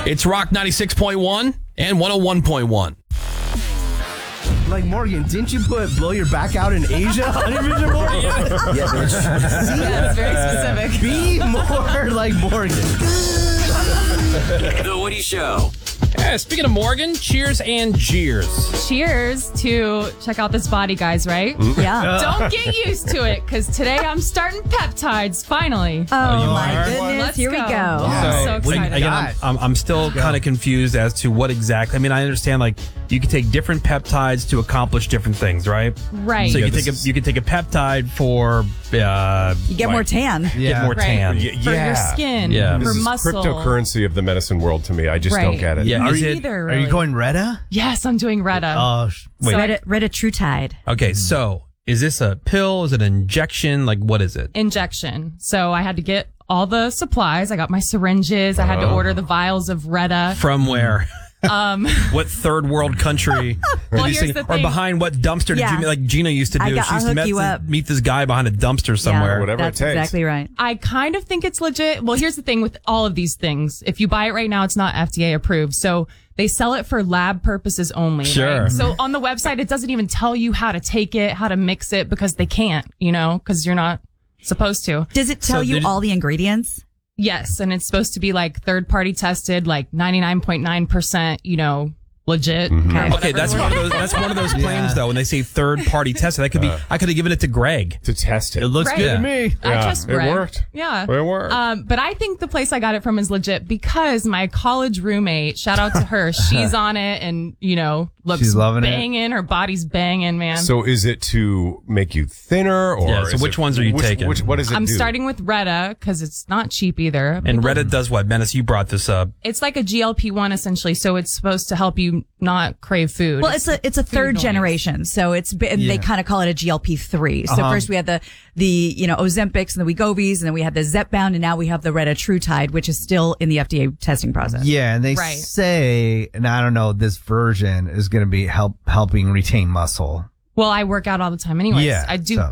It's Rock 96.1 and 101.1. Like, Morgan, didn't you put blow your back out in Asia on your vision board? Yeah, bitch. Yeah, it's very specific. Be more like Morgan. The Woody Show. Yeah, speaking of Morgan, cheers and jeers. Cheers to check out this body, guys, right? Yeah. Don't get used to it, because today I'm starting peptides, finally. Oh, my are? goodness. Let's Here we go. go. I'm so excited. Again, I'm still kind of confused as to what exactly. I mean, I understand like you can take different peptides to accomplish different things, right? Right. So Yeah, you can take a peptide for You get more tan. get more Right. tan. For your skin, Yeah. for This is muscle. cryptocurrency of the medicine world to me. I just don't Right. get it. Yeah, Me is it neither, Are you really. going Retta? Yes, I'm doing Retta. Oh, wait? Retatrutide. Okay, so is this a pill? Is it an injection? Like, what is it? Injection. So I had to get all the supplies. I got my syringes. I had to order the vials of Retta. From where? What third world country? Well, did you here's see- the or thing. behind what dumpster Yeah. did you like Gina used to do? I'll She used to hook you up. meet this guy behind a dumpster somewhere. Yeah, Whatever it that's takes. exactly right. I kind of think it's legit. Well, here's the thing with all of these things. If you buy it right now, it's not FDA approved. So they sell it for lab purposes only. Sure. Right? So on the website, it doesn't even tell you how to take it, how to mix it, because they can't, because you're not supposed to. Does it tell you all the ingredients? Yes. And it's supposed to be like third party tested, like 99.9%, legit. Okay, that's one of those. That's one of those claims, though. When they say third party tested, that could be. I could have given it to Greg. To test it. it looks Right. good Yeah. to me. I trust it Greg. worked. Yeah. It worked. But I think the place I got it from is legit because my college roommate, shout out to her, she's on it and, looks She's loving it. banging. Her body's banging, man. So is it to make you thinner or Yeah, so is which it- ones are you taking? What does it I'm do? starting with Retta because it's not cheap either. And Reddit does what? Menace, you brought this up. It's like a GLP-1 essentially, so it's supposed to help you not crave food. Well, it's a third noise. generation, so they kind of call it a GLP-3. So first we had the Ozempics and the Wegovy's, and then we had the Zepbound, and now we have the Retatrutide, which is still in the FDA testing process. Yeah, and they Right. say, and I don't know, this version is going to be helping retain muscle. Well, I work out all the time anyways. Yeah, I do so.